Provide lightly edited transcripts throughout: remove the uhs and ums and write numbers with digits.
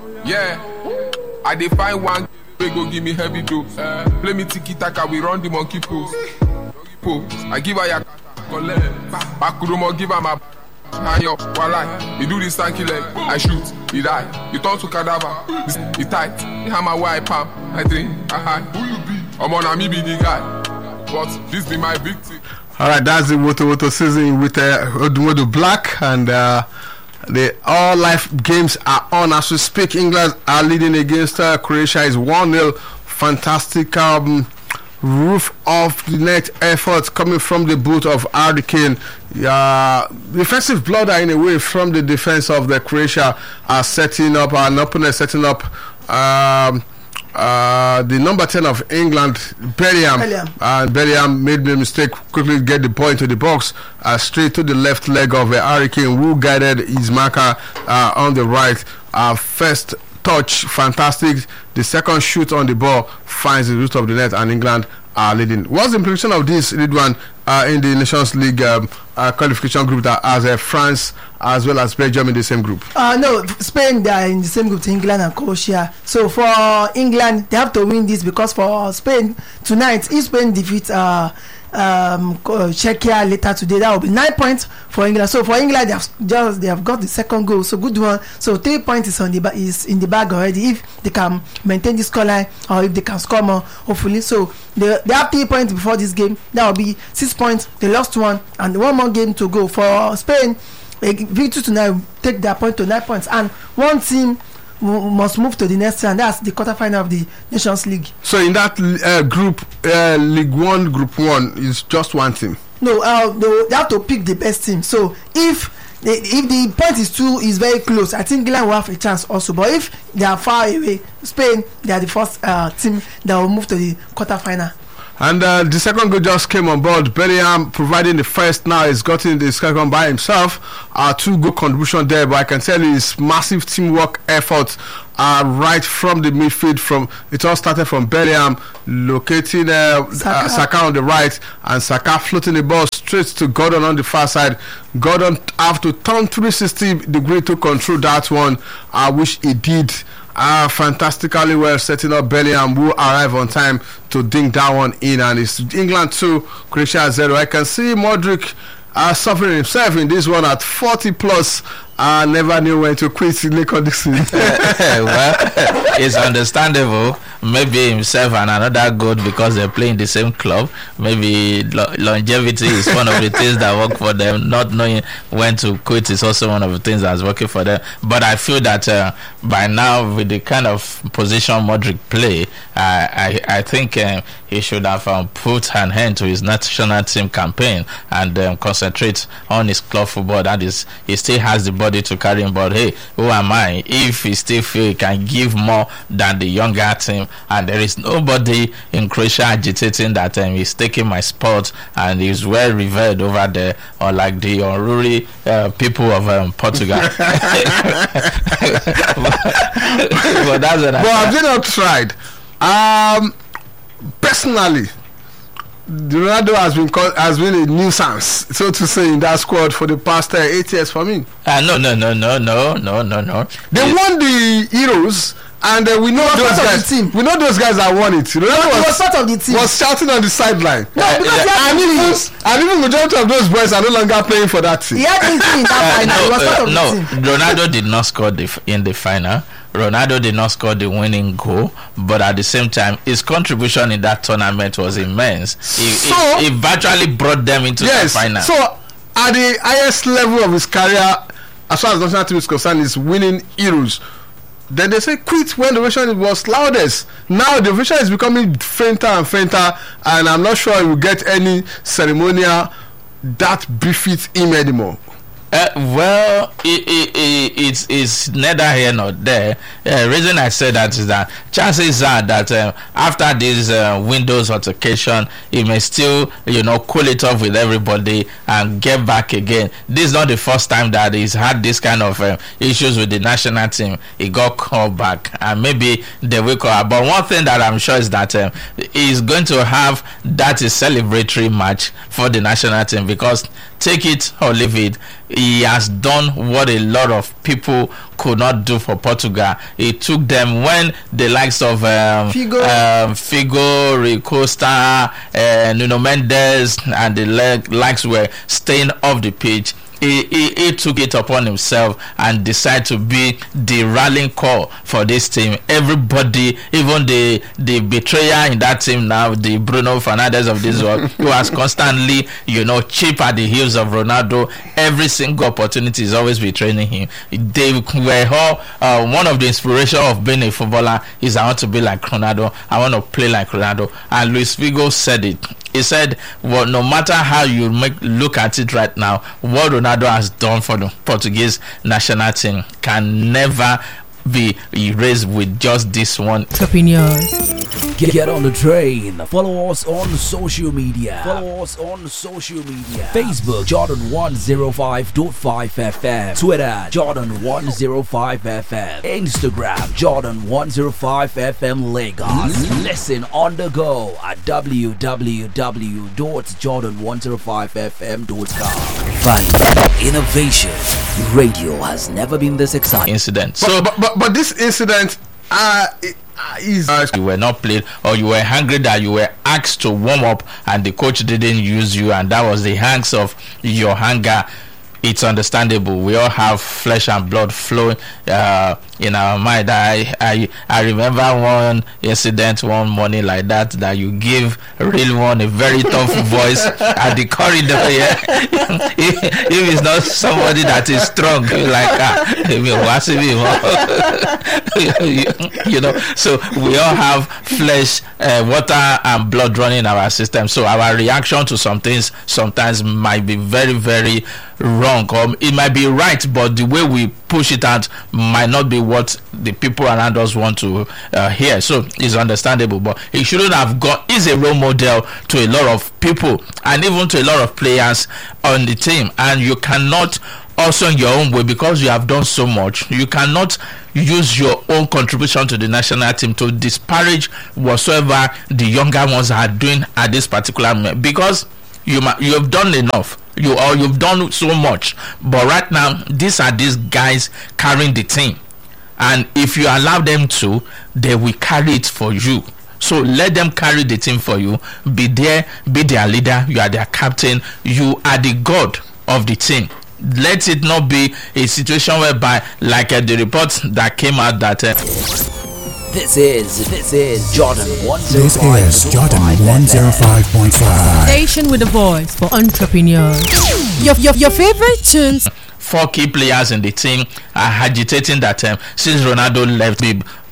Yeah, I define one. They go give me heavy dose. Play me tiki taka, we run the monkey pose. I give her your collect. Bakurumo give her my. Hanyo, walai. He do this stanky leg. I shoot, he die. He turn to cadaver. He tight. He hammer where I palm. I drink. Who you be? I'm on me be the guy. But this be my victim. Alright, that's the Woto season with Odumodu Black, and the all life games are on as we speak. England are leading against Croatia is 1-0. Fantastic roof of the net effort coming from the boot of Harry Kane. Defensive blunder in a way from the defense of the Croatia are setting up an opponent setting up the number 10 of England, Bellingham made the mistake, quickly get the ball into the box, straight to the left leg of Harry Kane, who guided his marker on the right. First touch, fantastic. The second shoot on the ball finds the root of the net, and England are leading. What's the implication of this, Ridwan, in the Nations League qualification group that has France as well as Belgium in the same group? No, Spain, they are in the same group to England and Croatia. So for England, they have to win this, because for Spain tonight, if Spain defeats Czechia later today, that will be 9 points for England. So for England, they have got the second goal, so good one. So 3 points is in the bag already if they can maintain this scoreline, or if they can score more, hopefully. So they have 3 points before this game. That will be 6 points. They lost one, and one more game to go for Spain. A victory tonight take their point to 9 points, and one team must move to the next round. That's the quarterfinal of the Nations League. So in that group, League One, Group 1 is just one team. No, they have to pick the best team. So if the point is very close, I think England will have a chance also. But if they are far away, Spain, they are the first team that will move to the quarterfinal. And the second goal just came on board. Bellingham providing the first. Now he's gotten the second by himself. 2-goal contribution there, but I can tell you it's massive teamwork effort right from the midfield. It all started from Bellingham locating Saka on the right, and Saka floating the ball straight to Gordon on the far side. Gordon have to turn 360 degree to control that one, which he did. Fantastically well, setting up Bellingham, who arrive on time to dink that one in, and it's England 2, Croatia 0. I can see Modric suffering himself in this one at 40 plus. Never knew when to quit Nico Dixon. Well, it's understandable. Maybe himself and another goat, because they play in the same club. Maybe longevity is one of the things that work for them. Not knowing when to quit is also one of the things that's working for them. But I feel that by now, with the kind of position Modric play, I think he should have put an end to his national team campaign and concentrate on his club football. That is, he still has the body to carry him, but hey, who am I if he still feel he can give more than the younger team? And there is nobody in Croatia agitating that he's taking my spot and he's well revered over there, or like the Oruri people of Portugal. But that's what have they not tried? Personally, Ronaldo has been a nuisance, so to say, in that squad for the past 8 years for me. No. They won the Euros, and we know those guys. We know those guys that won it. Ronaldo was part of the team. Was shouting on the sideline. No, because and even majority of those boys are no longer playing for that team. He had anything in that final. He was part of the team. Ronaldo did not score in the final. Ronaldo did not score the winning goal, but at the same time, his contribution in that tournament was immense. He virtually brought them into the final. So, at the highest level of his career, as far as national team is concerned, is winning Euros. Then they say quit when the ovation was loudest. Now the ovation is becoming fainter and fainter, and I'm not sure he will get any ceremonial that befits him anymore. Well, it's neither here nor there. Reason I say that is that chances are that after this Windows altercation, he may still, cool it off with everybody and get back again. This is not the first time that he's had this kind of issues with the national team. He got called back, and maybe they will call. But one thing that I'm sure is that he's going to have that is celebratory match for the national team, because take it or leave it, he has done what a lot of people could not do for Portugal. He took them when the likes of Figo, Rui Costa, Nuno Mendes, and the likes were staying off the pitch. He took it upon himself and decided to be the rallying call for this team. Everybody, even the betrayer in that team now, the Bruno Fernandes of this world, who has constantly, chip at the heels of Ronaldo. Every single opportunity is always betraying him. They were all one of the inspiration of being a footballer is I want to be like Ronaldo. I want to play like Ronaldo. And Luis Figo said it. He said, well, no matter how you look at it right now, what Ronaldo has done for the Portuguese national team can never be erased with just this one. Opinions. Get on the train. Follow us on social media. Facebook Jordan 105.5 FM. Twitter Jordan 105 FM. Instagram Jordan 105 FM Lagos. Listen on the go at www.jordan105fm.com. Value innovation. Radio has never been this exciting. Incident. But this incident is you were not played, or you were hungry that you were asked to warm up and the coach didn't use you, and that was the hangs of your hunger. It's understandable. We all have flesh and blood flowing in our mind. I remember one incident one morning like that you give a real one a very tough voice at the corridor. Yeah, if it's not somebody that is strong, you're like So we all have flesh, water, and blood running in our system. So our reaction to some things sometimes might be very, very wrong, or it might be right, but the way we push it out might not be what the people around us want to hear. So it's understandable, but he shouldn't have gone. He's a role model to a lot of people and even to a lot of players on the team, and you cannot also in your own way, because you have done so much, you cannot use your own contribution to the national team to disparage whatsoever the younger ones are doing at this particular moment, because you have done enough. You've done so much, but right now these guys carrying the team, and if you allow them to, they will carry it for you. So let them carry the team for you. Be there, be their leader. You are their captain. You are the god of the team. Let it not be a situation whereby, like the report that came out that This is Jordan 105. This is Jordan 105.5. Station with a voice for entrepreneurs. Your favorite tunes. 4 key players in the team are agitating that since Ronaldo left,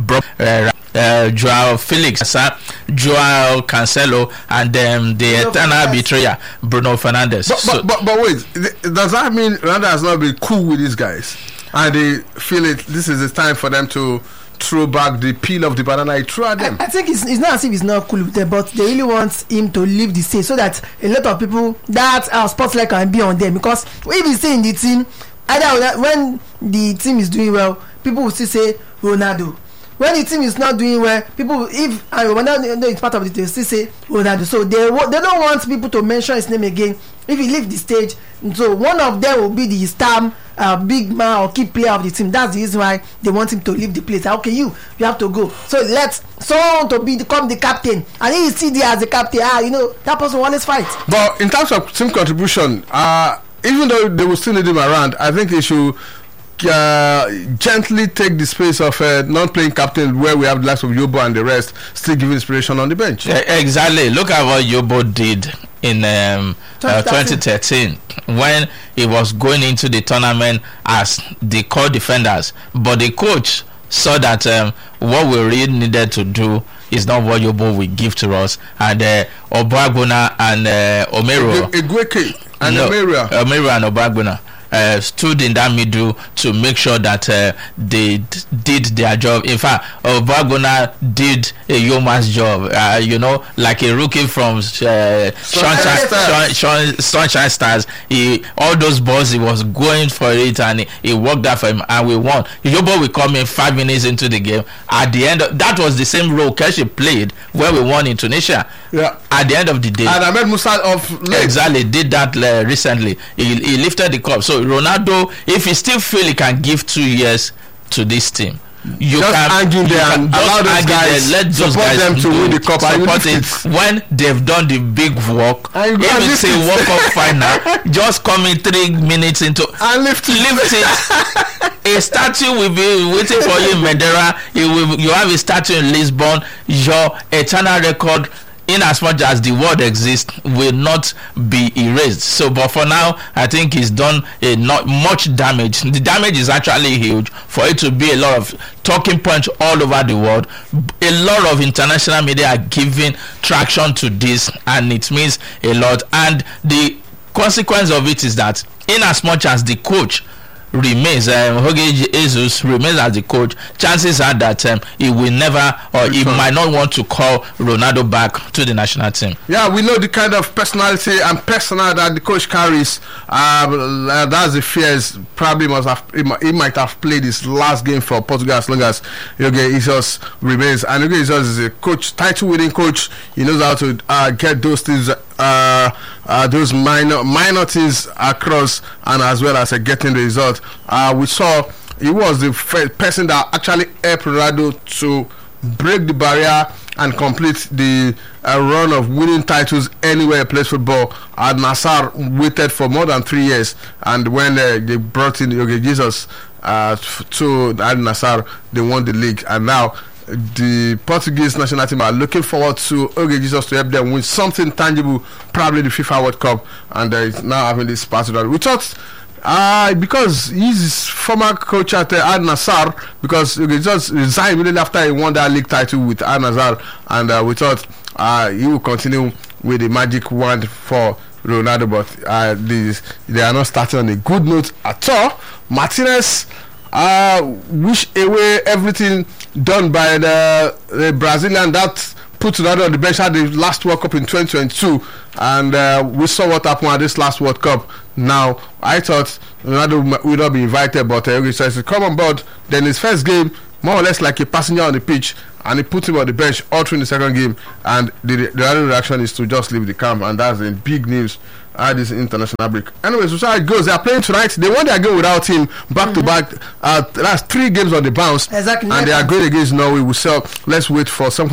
Joao Felix, Joao Cancelo, and the eternal betrayer Bruno Fernandes. But wait, does that mean Ronaldo has not been cool with these guys, and they feel this is the time for them to throw back the peel of the banana he threw at them? I think it's not as if he's not cool with them, but they really want him to leave the stage so that a lot of people that are spotlight can be on them. Because if he's in the team, either when the team is doing well, people will still say Ronaldo. When the team is not doing well, people, if Ronaldo is part of it, they still say Ronaldo. So they don't want people to mention his name again if he leaves the stage. So one of them will be the star, big man or key player of the team. That's the reason why they want him to leave the place. Okay, you have to go. So let someone to become the captain, and if you see there as the captain, that person will always fight. But in terms of team contribution, even though they will still need him around, I think they should gently take the space of non-playing captain, where we have the likes of Yobo and the rest still giving inspiration on the bench. Exactly. Look at what Yobo did in 2013 when he was going into the tournament as the core defenders, but the coach saw that what we really needed to do is not what Yobo will give to us, and Obagbona and Omero Omero and Obagbona stood in that middle to make sure that they did their job. In fact, Obagbona did a yeoman's job, like a rookie from Sunshine Stars. All those balls, he was going for it, and he worked that for him, and we won. Yobo will come in 5 minutes into the game. At the end that was the same role Keshi played when we won in Tunisia. Yeah. At the end of the day, and Ahmed Musa of late. Exactly, did that recently. He lifted the cup. So So Ronaldo, if he still feel he can give 2 years to this team, you just can argue there and allow those guys, let those support guys them to win the cup. support it when they've done the big work. And If it's a World Cup final, just come in 3 minutes into and lift it. A statue will be waiting for you in Madeira. You have a statue in Lisbon. Your eternal record, in as much as the world exists, will not be erased. So, but for now, I think he's done not much damage. The damage is actually huge for it to be a lot of talking points all over the world. A lot of international media are giving traction to this, and it means a lot. And the consequence of it is that, in as much as the coach remains, Jorge Jesus remains as the coach, chances are that he will never, or he might not want to call Ronaldo back to the national team. Yeah, we know the kind of personality and persona that the coach carries. That's the fears. Probably he might have played his last game for Portugal as long as Jorge Jesus remains. And Jorge Jesus is a coach, title-winning coach. He knows how to get those things, those minor things across, and as well as getting the result. We saw he was the first person that actually helped Ronaldo to break the barrier and complete the run of winning titles anywhere he plays football. Nassr waited for more than 3 years, and when they brought in Jorge Jesus to Nassr, they won the league. And now the Portuguese national team are looking forward to Jorge Jesus to help them win something tangible, probably the FIFA World Cup, and it's now having this party. We thought because he's former coach at Al Nassr, because he just resigned immediately after he won that league title with Al Nassr, and we thought he will continue with the magic wand for Ronaldo, but they are not starting on a good note at all. Martinez wish away everything done by the Brazilian that put Ronaldo on the bench at the last World Cup in 2022, and we saw what happened at this last World Cup. Now, I thought Ronaldo would not be invited, but Jorge says come on board. Then his first game, more or less like a passenger on the pitch, and he put him on the bench all through the second game, and the other reaction is to just leave the camp, and that's the big news at this international break. Anyways, so how it goes. They are playing tonight. They won their game without him back to back. That's 3 games on the bounce. Exactly. And they are going against Norway. Let's wait for some